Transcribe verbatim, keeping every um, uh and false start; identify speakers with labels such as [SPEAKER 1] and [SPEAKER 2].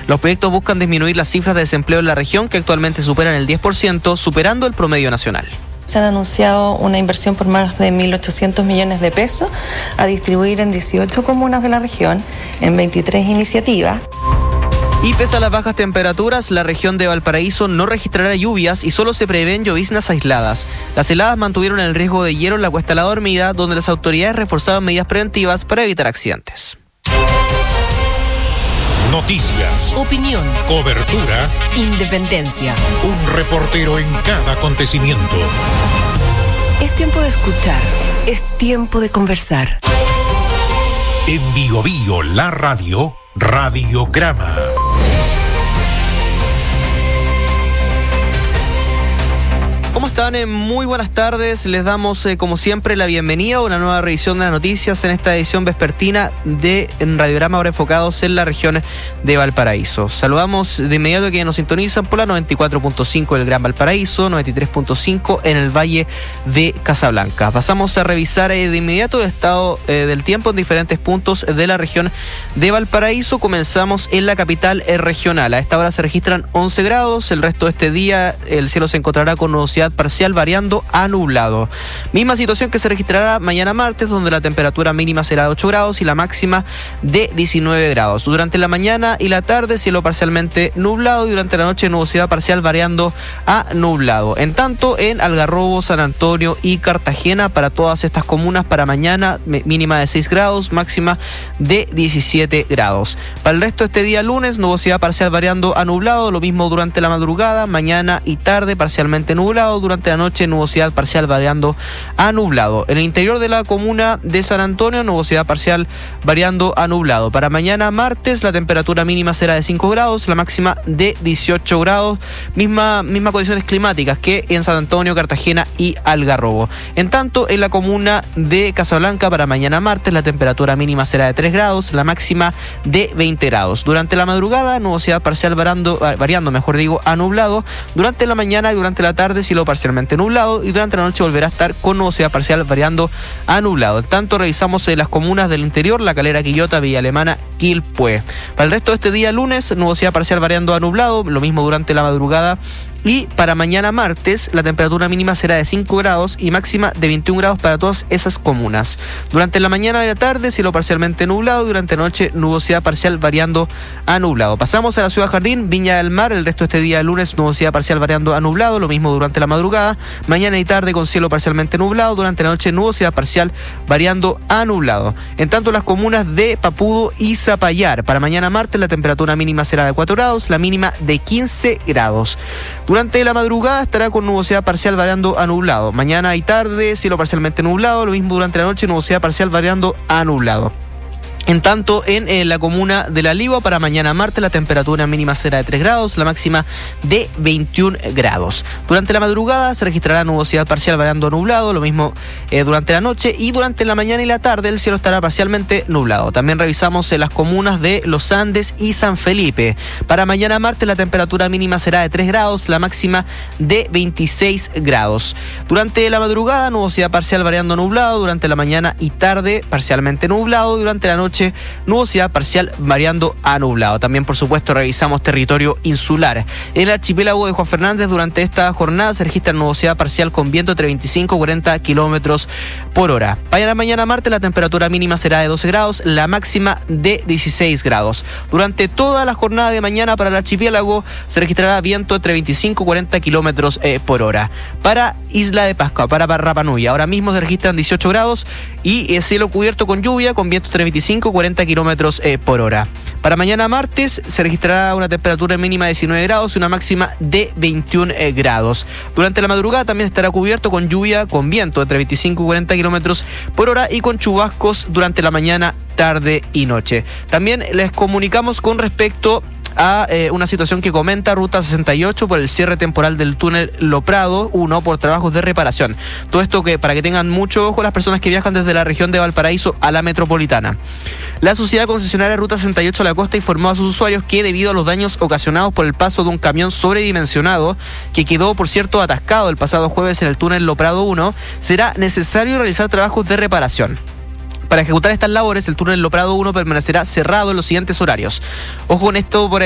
[SPEAKER 1] Los proyectos buscan disminuir las cifras de desempleo en la región, que actualmente superan el diez por ciento, superando el promedio nacional.
[SPEAKER 2] Se han anunciado una inversión por más de mil ochocientos millones de pesos a distribuir en dieciocho comunas de la región, en veintitrés iniciativas.
[SPEAKER 1] Y pese a las bajas temperaturas, la región de Valparaíso no registrará lluvias y solo se prevén lloviznas aisladas. Las heladas mantuvieron el riesgo de hielo en la Cuesta La Dormida, donde las autoridades reforzaron medidas preventivas para evitar accidentes.
[SPEAKER 3] Noticias,
[SPEAKER 4] opinión,
[SPEAKER 3] cobertura,
[SPEAKER 4] independencia.
[SPEAKER 3] Un reportero en cada acontecimiento.
[SPEAKER 4] Es tiempo de escuchar, es tiempo de conversar.
[SPEAKER 3] En Bio Bio, la radio, Radiograma.
[SPEAKER 1] ¿Cómo están? Eh, muy buenas tardes. Les damos, eh, como siempre, la bienvenida a una nueva revisión de las noticias en esta edición vespertina de Radiograma, ahora enfocados en la región de Valparaíso. Saludamos de inmediato a quienes nos sintonizan por la noventa y cuatro punto cinco del Gran Valparaíso, noventa y tres punto cinco en el Valle de Casablanca. Pasamos a revisar eh, de inmediato el estado eh, del tiempo en diferentes puntos de la región de Valparaíso. Comenzamos en la capital eh, regional. A esta hora se registran once grados. El resto de este día el cielo se encontrará con nubosidad parcial variando a nublado. Misma situación que se registrará mañana martes, donde la temperatura mínima será de ocho grados y la máxima de diecinueve grados. Durante la mañana y la tarde, cielo parcialmente nublado, y durante la noche nubosidad parcial variando a nublado. En tanto, en Algarrobo, San Antonio y Cartagena, para todas estas comunas, para mañana mínima de seis grados, máxima de diecisiete grados. Para el resto de este día lunes, nubosidad parcial variando a nublado, lo mismo durante la madrugada, mañana y tarde parcialmente nublado. Durante la noche, nubosidad parcial variando a nublado. En el interior de la comuna de San Antonio, nubosidad parcial variando a nublado. Para mañana martes, la temperatura mínima será de cinco grados, la máxima de dieciocho grados. Misma, mismas condiciones climáticas que en San Antonio, Cartagena y Algarrobo. En tanto, en la comuna de Casablanca, para mañana martes, la temperatura mínima será de tres grados, la máxima de veinte grados. Durante la madrugada, nubosidad parcial variando, variando, mejor digo, a nublado. Durante la mañana y durante la tarde, cielo parcialmente nublado, y durante la noche volverá a estar con nubosidad parcial variando a nublado. En tanto, revisamos en las comunas del interior: La Calera, Quillota, Villa Alemana, Quilpué. Para el resto de este día lunes, nubosidad parcial variando a nublado, lo mismo durante la madrugada. Y para mañana martes, la temperatura mínima será de cinco grados y máxima de veintiún grados para todas esas comunas. Durante la mañana y la tarde, cielo parcialmente nublado, y durante la noche, nubosidad parcial variando a nublado. Pasamos a la Ciudad Jardín, Viña del Mar. El resto de este día lunes, nubosidad parcial variando a nublado, lo mismo durante la madrugada. Mañana y tarde con cielo parcialmente nublado, durante la noche nubosidad parcial variando a nublado. En tanto, las comunas de Papudo y Zapallar, para mañana martes la temperatura mínima será de cuatro grados, la mínima de quince grados. Durante la madrugada estará con nubosidad parcial variando a nublado. Mañana y tarde, cielo parcialmente nublado, lo mismo durante la noche, nubosidad parcial variando a nublado. En tanto, en, en la comuna de La Ligua, para mañana martes, la temperatura mínima será de tres grados, la máxima de veintiún grados. Durante la madrugada se registrará nubosidad parcial variando nublado, lo mismo eh, durante la noche, y durante la mañana y la tarde el cielo estará parcialmente nublado. También revisamos en las comunas de Los Andes y San Felipe. Para mañana martes la temperatura mínima será de tres grados, la máxima de veintiséis grados. Durante la madrugada, nubosidad parcial variando nublado, durante la mañana y tarde parcialmente nublado, durante la noche nubosidad parcial variando a nublado. También, por supuesto, revisamos territorio insular. En el archipiélago de Juan Fernández, durante esta jornada se registra nubosidad parcial con viento entre veinticinco y cuarenta kilómetros por hora. Para mañana martes la temperatura mínima será de doce grados, la máxima de dieciséis grados. Durante toda la jornada de mañana para el archipiélago se registrará viento entre veinticinco y cuarenta kilómetros eh, por hora. Para Isla de Pascua, para Rapa Nui, ahora mismo se registran dieciocho grados y eh, cielo cubierto con lluvia, con viento entre veinticinco y cuarenta kilómetros eh, por hora. Para mañana martes se registrará una temperatura mínima de diecinueve grados y una máxima de veintiún eh, grados. Durante la madrugada también estará cubierto con lluvia, con viento entre veinticinco y cuarenta kilómetros por hora y con chubascos durante la mañana, tarde y noche. También les comunicamos con respecto a eh, una situación que comenta Ruta sesenta y ocho por el cierre temporal del túnel Loprado uno por trabajos de reparación. Todo esto que para que tengan mucho ojo las personas que viajan desde la región de Valparaíso a la metropolitana. La sociedad concesionaria Ruta sesenta y ocho a la costa informó a sus usuarios que debido a los daños ocasionados por el paso de un camión sobredimensionado que quedó, por cierto, atascado el pasado jueves en el túnel Loprado uno, será necesario realizar trabajos de reparación. Para ejecutar estas labores, el túnel Loprado uno permanecerá cerrado en los siguientes horarios. Ojo con esto, por